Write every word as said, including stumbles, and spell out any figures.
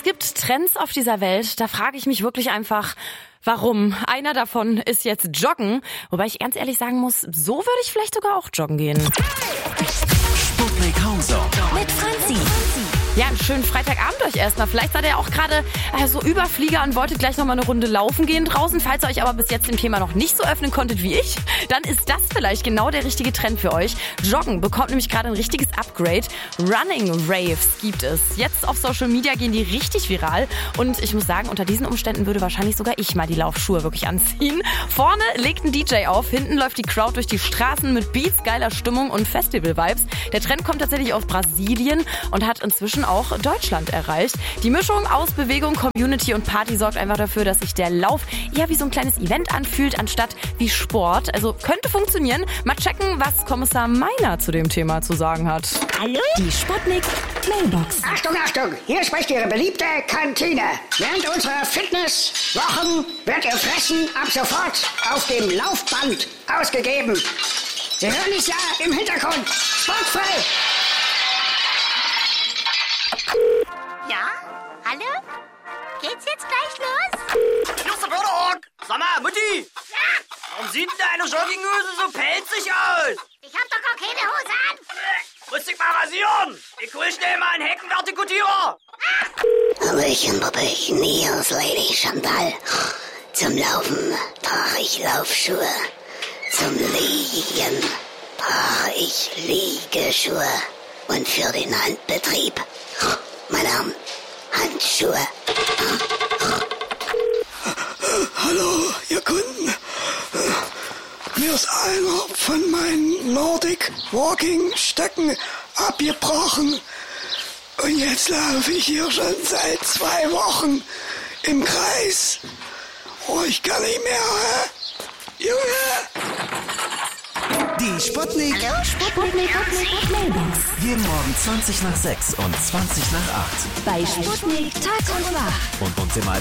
gibt Trends auf dieser Welt, da frage ich mich wirklich einfach, warum? Einer davon ist jetzt Joggen, wobei ich ganz ehrlich sagen muss, so würde ich vielleicht sogar auch joggen gehen. Sputnik Countdown Mit Franzi. Ja, einen schönen Freitagabend euch erstmal. Vielleicht seid ihr auch gerade äh, so Überflieger und wolltet gleich nochmal eine Runde laufen gehen draußen. Falls ihr euch aber bis jetzt dem Thema noch nicht so öffnen konntet wie ich, dann ist das vielleicht genau der richtige Trend für euch. Joggen bekommt nämlich gerade ein richtiges Upgrade. Running Raves gibt es. Jetzt auf Social Media gehen die richtig viral. Und ich muss sagen, unter diesen Umständen würde wahrscheinlich sogar ich mal die Laufschuhe wirklich anziehen. Vorne legt ein D J auf, hinten läuft die Crowd durch die Straßen mit Beats, geiler Stimmung und Festival-Vibes. Der Trend kommt tatsächlich aus Brasilien und hat inzwischen auch Deutschland erreicht. Die Mischung aus Bewegung, Community und Party sorgt einfach dafür, dass sich der Lauf eher wie so ein kleines Event anfühlt, anstatt wie Sport. Also könnte funktionieren. Mal checken, was Kommissar Meiner zu dem Thema zu sagen hat. Hallo? Die Sputnik Mailbox. Achtung, Achtung! Hier spricht Ihre beliebte Kantine. Während unserer Fitnesswochen wird Ihr Fressen ab sofort auf dem Laufband ausgegeben. Sie hören es ja im Hintergrund. Sportfrei! Ja? Hallo? Geht's jetzt gleich los? Hier ist der Wörterorg. Sag mal, Mutti. Ja? Warum sieht denn deine Jogginghose so pelzig aus? Ich hab doch gar keine Hose an. Muss dich mal rasieren. Ich hol schnell mal einen Heckenvertikutierer. Hallöchen, Puppchen, hier ist Lady Chantal. Zum Laufen trage ich Laufschuhe. Zum Liegen trage ich Liegeschuhe. Und für den Handbetrieb, meine Herren, Handschuhe. Hallo, ihr Kunden. Mir ist einer von meinen Nordic Walking Stöcken abgebrochen. Und jetzt laufe ich hier schon seit zwei Wochen im Kreis. Oh, ich kann nicht mehr, hä? Junge! Die Sputnik. Hallo? Sputnik Mailbox. Jeden Morgen zwanzig nach sechs und zwanzig nach acht. Bei Sputnik Tag und Wach. Und uns im